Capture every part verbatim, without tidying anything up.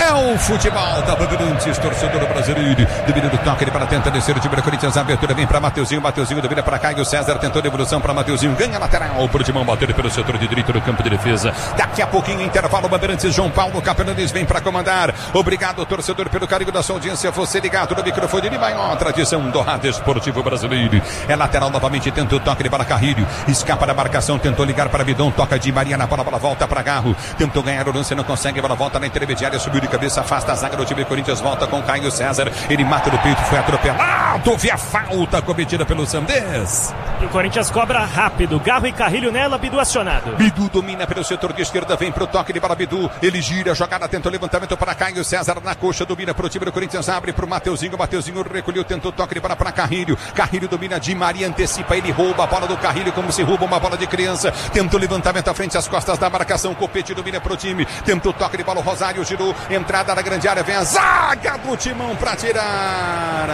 É o futebol da Bandeirantes, torcedor brasileiro. Domina do toque, ele para tentar descer o time do Corinthians. A abertura vem para Mateuzinho. Mateuzinho domina para Caio César. Tentou devolução para Mateuzinho. Ganha lateral. Pro Timão bater pelo setor de direito do campo de defesa. Daqui a pouquinho, intervalo. Bandeirantes, João Paulo Capelanes vem para comandar. Obrigado, torcedor, pelo carinho da sua audiência. Você ligado no microfone de maior tradição do rádio esportivo brasileiro. É lateral novamente. Tenta o toque, ele para Carrilho. Escapa da marcação. Tentou ligar para Bidon. Toca de Maria na bola. Bola volta para Garro. Tentou ganhar o lance. Não consegue. Bola volta na intermediária. Subiu de cabeça. Afasta a zaga do time Corinthians. Volta com Caio César. Ele mata no peito. Foi atropelado. Houve a falta cometida pelo Sandés. E o Corinthians cobra rápido. Garro e Carrilho nela. Bidu acionado. Bidu domina pelo setor de esquerda. Vem pro toque de bola. Bidu. Ele gira. Jogada. Tenta o levantamento para Caio César. Na coxa. Domina pro time do Corinthians. Abre pro Mateuzinho. Mateuzinho recolheu. Tentou o toque de bola para Carrilho. Carrilho domina de Maria. Antecipa. Ele rouba a bola do Carrilho como se rouba uma bola de criança. Tentou o levantamento à frente. As costas da marcação. Copete domina pro time. Tentou o toque de bola. O Rosário girou. Entrada na grande área. Vem a zaga do Timão para tirar.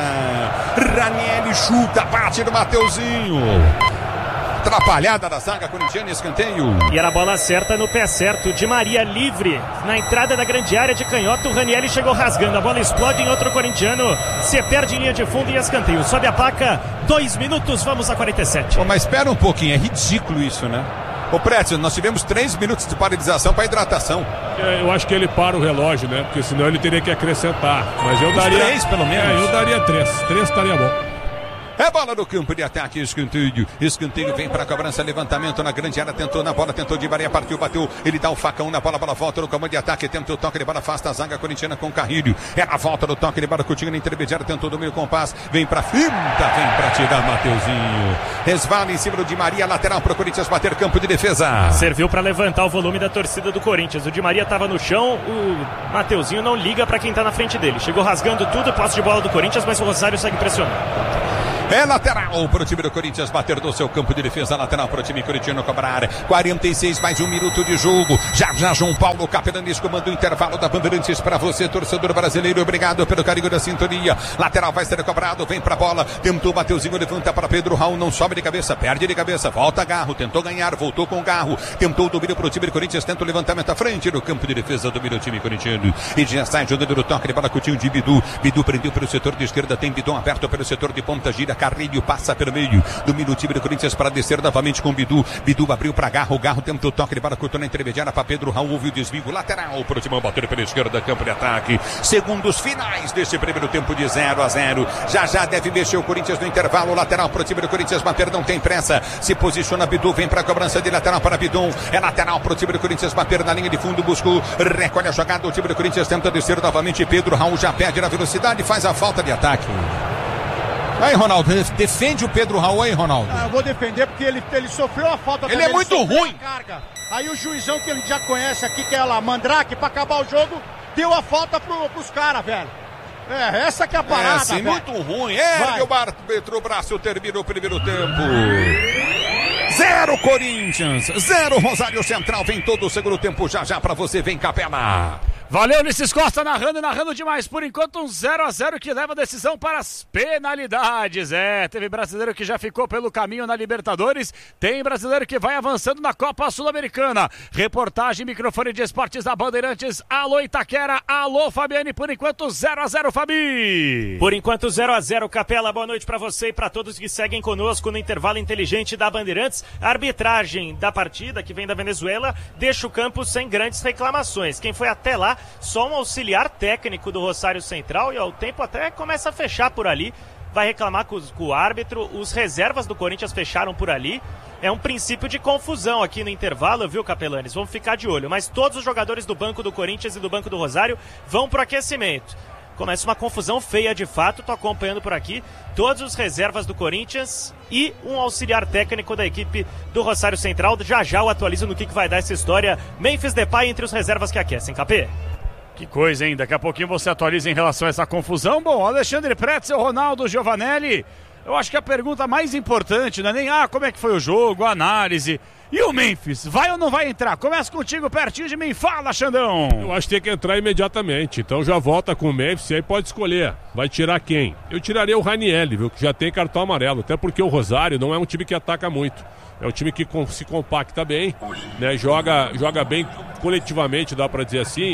Ranieri chuta. Bate no Mateuzinho. Atrapalhada da zaga corintiana, escanteio. E era a bola certa no pé certo. De Maria livre na entrada da grande área de canhota. O Ranieri chegou rasgando. A bola explode em outro corintiano. Se perde em linha de fundo e escanteio. Sobe a placa. Dois minutos. Vamos a quarenta e sete. Oh, mas espera um pouquinho. É ridículo isso, né? Ô Prédio, nós tivemos três minutos de paralisação para hidratação. É, eu acho que ele para o relógio, né? Porque senão ele teria que acrescentar. Mas eu Os daria. três, pelo menos. É, eu daria três. Três estaria bom. É bola no campo de ataque, escanteio. Escanteio vem para a cobrança, levantamento na grande área. Tentou na bola, tentou de Maria, partiu, bateu. Ele dá o facão na bola, bola volta no comando de ataque. Tentou o toque de bola, afasta a zaga corintiana com Carrilho. Ela volta no toque de bola, Coutinho na intermediária. Tentou domínio com paz. Vem para finta, vem para tirar Mateuzinho. Resvala em cima do Di Maria, lateral para o Corinthians bater campo de defesa. Serviu para levantar o volume da torcida do Corinthians. O Di Maria estava no chão, o Mateuzinho não liga para quem está na frente dele. Chegou rasgando tudo, posse de bola do Corinthians, mas o Rosário segue pressionando. É lateral para o time do Corinthians bater do seu campo de defesa. Lateral para o time corintiano cobrar. quarenta e seis, mais um minuto de jogo. Já já João Paulo Capelanes comanda o intervalo da Bandeirantes para você, torcedor brasileiro. Obrigado pelo carinho da sintonia. Lateral vai ser cobrado. Vem para a bola. Tentou Mateuzinho, levanta para Pedro Raul. Não sobe de cabeça, perde de cabeça. Volta Garro. Tentou ganhar, voltou com Garro. Tentou o domínio para o time do Corinthians. Tenta o levantamento à frente no campo de defesa. Domina o time corintiano. E já sai jogando no toque de bola. Coutinho de Bidu. Bidu prendeu pelo setor de esquerda. Tem Bidon aberto pelo setor de ponta. Gira. Carrilho passa pelo meio, domina o time do Corinthians para descer novamente com Bidu. Bidu abriu para Garro, Garro tentou o toque de bola, cortou na intermediária para Pedro Raul, houve o desvio lateral para o Timão bater pela esquerda, campo de ataque. Segundos finais desse primeiro tempo de zero a zero. Já já deve mexer o Corinthians no intervalo, lateral para o time do Corinthians bater, não tem pressa. Se posiciona Bidu, vem para a cobrança de lateral para Bidon. É lateral para o time do Corinthians bater na linha de fundo, buscou, recolhe a jogada, o time do Corinthians tenta descer novamente. Pedro Raul já perde na velocidade, faz a falta de ataque. Aí, Ronaldo, defende o Pedro Raul aí, Ronaldo. Ah, eu vou defender porque ele, ele sofreu a falta. Ele é muito ruim. Carga. Aí o juizão que a gente já conhece aqui, que é lá, Mandrake, pra acabar o jogo, deu a falta pro, pros caras, velho. É, essa que é a parada, é, sim, velho. muito ruim. Ergue o Bartro Braço, termina o primeiro tempo. Zero Corinthians, zero Rosário Central. Vem todo o segundo tempo já já pra você. Vem Capela. Valeu, Ulisses Costa narrando, narrando demais. Por enquanto um zero a zero que leva a decisão para as penalidades. É, teve brasileiro que já ficou pelo caminho na Libertadores. Tem brasileiro que vai avançando na Copa Sul-Americana. Reportagem, microfone de esportes da Bandeirantes. Alô Itaquera, alô Fabiane. Por enquanto zero a zero, Fabi. Por enquanto zero a zero, Capela. Boa noite para você e para todos que seguem conosco no intervalo inteligente da Bandeirantes. A arbitragem da partida, que vem da Venezuela, deixa o campo sem grandes reclamações. Quem foi até lá, só um auxiliar técnico do Rosário Central, e ao tempo até começa a fechar por ali, vai reclamar com, com o árbitro. Os reservas do Corinthians fecharam por ali. É um princípio de confusão aqui no intervalo, viu, Capelanes? Vamos ficar de olho, mas todos os jogadores do banco do Corinthians e do banco do Rosário vão pro aquecimento. Começa uma confusão feia de fato, tô acompanhando por aqui todos os reservas do Corinthians e um auxiliar técnico da equipe do Rosário Central. Já já eu atualizo no que, que vai dar essa história. Memphis Depay entre os reservas que aquecem, Capê. Que coisa, hein? Daqui a pouquinho você atualiza em relação a essa confusão. Bom, Alexandre Pretzel, Ronaldo Giovanelli, eu acho que a pergunta mais importante não é nem, ah, como é que foi o jogo, a análise. E o Memphis, vai ou não vai entrar? Começa contigo pertinho de mim, fala, Xandão. Eu acho que tem que entrar imediatamente, então já volta com o Memphis e aí pode escolher, vai tirar quem? Eu tiraria o Ranieri, viu, que já tem cartão amarelo, até porque o Rosário não é um time que ataca muito, é um time que se compacta bem, né, joga, joga bem coletivamente, dá pra dizer assim,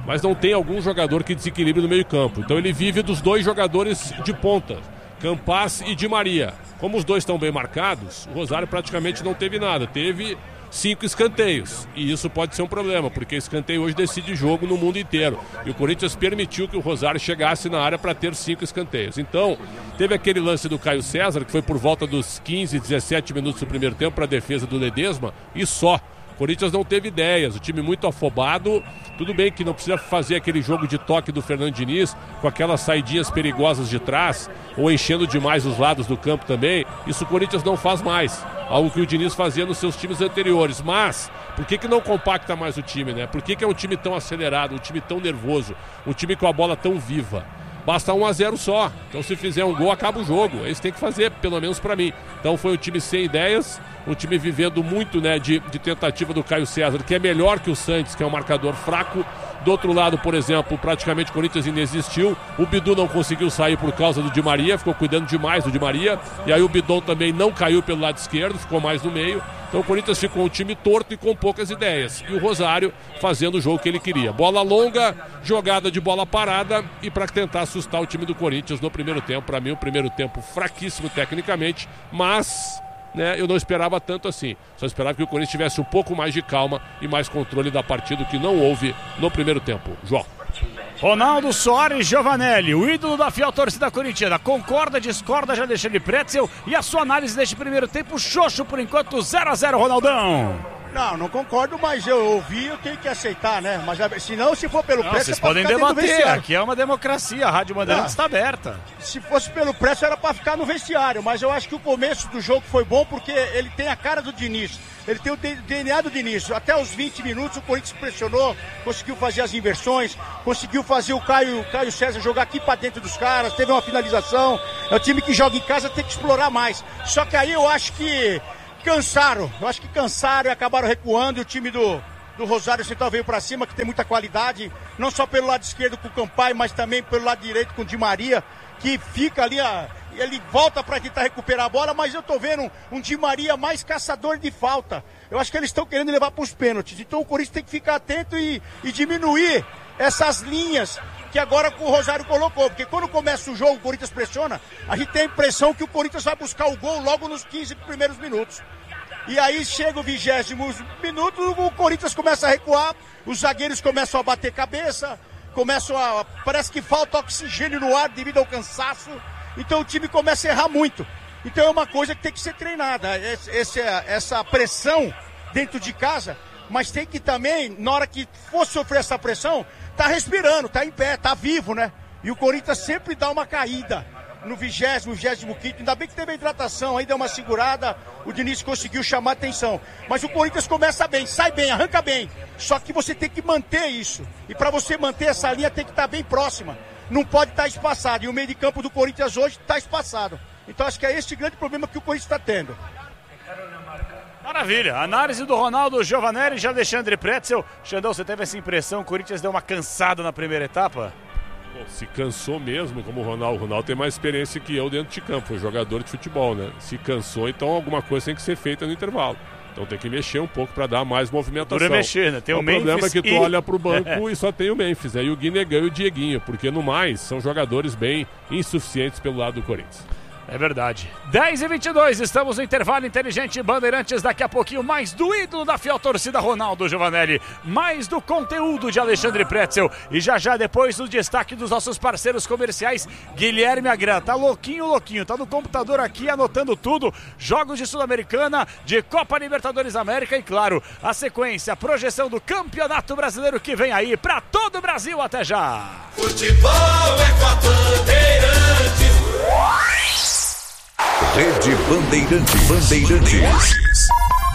mas não tem algum jogador que desequilibre no meio campo. Então ele vive dos dois jogadores de ponta, Campas e Di Maria. Como os dois estão bem marcados, o Rosário praticamente não teve nada. Teve cinco escanteios. E isso pode ser um problema, porque escanteio hoje decide jogo no mundo inteiro. E o Corinthians permitiu que o Rosário chegasse na área para ter cinco escanteios. Então, teve aquele lance do Caio César, que foi por volta dos quinze, dezessete minutos do primeiro tempo para a defesa do Ledesma, e só. O Corinthians não teve ideias, o time muito afobado. Tudo bem que não precisa fazer aquele jogo de toque do Fernando Diniz, com aquelas saidinhas perigosas de trás, ou enchendo demais os lados do campo também. Isso o Corinthians não faz mais, algo que o Diniz fazia nos seus times anteriores. Mas, por que que não compacta mais o time, né? Por que que é um time tão acelerado, um time tão nervoso, um time com a bola tão viva? Basta um a zero só. Então, se fizer um gol, acaba o jogo. É isso que tem que fazer, pelo menos pra mim. Então, foi um time sem ideias, um time vivendo muito, né, de, de tentativa do Caio César, que é melhor que o Santos, que é um marcador fraco. Do outro lado, por exemplo, praticamente o Corinthians inexistiu. O Bidu não conseguiu sair por causa do Di Maria, ficou cuidando demais do Di Maria. E aí o Bidon também não caiu pelo lado esquerdo, ficou mais no meio. Então o Corinthians ficou um time torto e com poucas ideias. E o Rosário fazendo o jogo que ele queria. Bola longa, jogada de bola parada e para tentar assustar o time do Corinthians no primeiro tempo. Para mim, o primeiro tempo fraquíssimo tecnicamente, mas... né, eu não esperava tanto assim. Só esperava que o Corinthians tivesse um pouco mais de calma e mais controle da partida, que não houve no primeiro tempo. João. Ronaldo Soares Giovanelli, o ídolo da fiel torcida corintiana. Concorda, discorda, já deixa de Pretzel. E a sua análise deste primeiro tempo, xoxo por enquanto, zero a zero, Ronaldão. Não, não concordo, mas eu ouvi, eu tenho que aceitar, né? Mas se não, se for pelo preço, vocês podem debater, aqui é uma democracia, a Rádio Bandeirantes está aberta. Se fosse pelo preço, era para ficar no vestiário, mas eu acho que o começo do jogo foi bom porque ele tem a cara do Diniz, ele tem o D N A do Diniz. Até os vinte minutos o Corinthians pressionou, conseguiu fazer as inversões, conseguiu fazer o Caio, Caio César jogar aqui para dentro dos caras, teve uma finalização. É o time que joga em casa, tem que explorar mais. Só que aí eu acho que cansaram, eu acho que cansaram e acabaram recuando. E o time do, do Rosário Central veio para cima, que tem muita qualidade, não só pelo lado esquerdo com o Campai, mas também pelo lado direito com o Di Maria, que fica ali, a, ele volta para tentar recuperar a bola, mas eu tô vendo um, um Di Maria mais caçador de falta. Eu acho que eles estão querendo levar para os pênaltis, então o Corinthians tem que ficar atento e, e diminuir essas linhas que agora o Rosário colocou, porque quando começa o jogo, o Corinthians pressiona, a gente tem a impressão que o Corinthians vai buscar o gol logo nos quinze primeiros minutos. E aí chega o vigésimo minuto, o Corinthians começa a recuar, os zagueiros começam a bater cabeça, começam a... parece que falta oxigênio no ar devido ao cansaço, então o time começa a errar muito. Então é uma coisa que tem que ser treinada, essa, essa pressão dentro de casa, mas tem que também, na hora que for sofrer essa pressão, tá respirando, tá em pé, tá vivo, né? E o Corinthians sempre dá uma caída. No vigésimo, vigésimo quinto, ainda bem que teve a hidratação, aí deu uma segurada, o Diniz conseguiu chamar a atenção. Mas o Corinthians começa bem, sai bem, arranca bem. Só que você tem que manter isso. E para você manter essa linha tem que estar bem próxima. Não pode estar espaçado. E o meio de campo do Corinthians hoje está espaçado. Então acho que é esse grande problema que o Corinthians está tendo. Maravilha, análise do Ronaldo Giovanelli e já Alexandre Pretzel. Xandão, você teve essa impressão, o Corinthians deu uma cansada na primeira etapa? Se cansou mesmo, como o Ronaldo. O Ronaldo tem mais experiência que eu dentro de campo, foi jogador de futebol, né? Se cansou, então alguma coisa tem que ser feita no intervalo. Então tem que mexer um pouco para dar mais movimentação. Dura mexer, né? Tem o, o Memphis problema é que tu e... olha pro banco e só tem o Memphis, aí o Guinegão e o Dieguinho, porque no mais são jogadores bem insuficientes pelo lado do Corinthians. É verdade. dez e vinte e dois, estamos no intervalo inteligente Bandeirantes. Daqui a pouquinho mais do ídolo da fiel torcida Ronaldo Giovanelli, mais do conteúdo de Alexandre Pretzel e já já depois do destaque dos nossos parceiros comerciais. Guilherme Agra, tá louquinho, louquinho, tá no computador aqui anotando tudo, jogos de Sul-Americana, de Copa Libertadores América e claro, a sequência, a projeção do Campeonato Brasileiro que vem aí pra todo o Brasil. Até já. Futebol é com a Bandeirantes. Rede Bandeirantes. Bandeirantes.